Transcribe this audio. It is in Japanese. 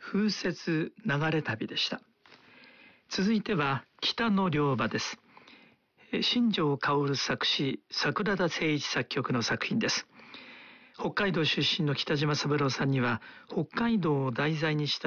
風雪流れ旅でした。続いては北の漁場です。新庄薫作詞、桜田誠一作曲の作品です。北海道出身の北島三郎さんには北海道を題材にした